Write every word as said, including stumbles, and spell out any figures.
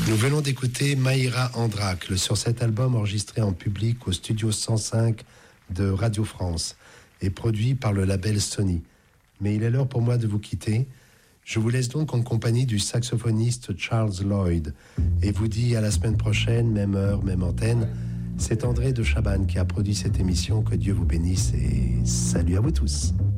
Nous venons d'écouter Maïra Andracle sur cet album enregistré en public au studio cent cinq de Radio France et produit par le label Sony. Mais il est l'heure pour moi de vous quitter. Je vous laisse donc en compagnie du saxophoniste Charles Lloyd et vous dis à la semaine prochaine, même heure, même antenne. C'est André de Chabannes qui a produit cette émission. Que Dieu vous bénisse et salut à vous tous.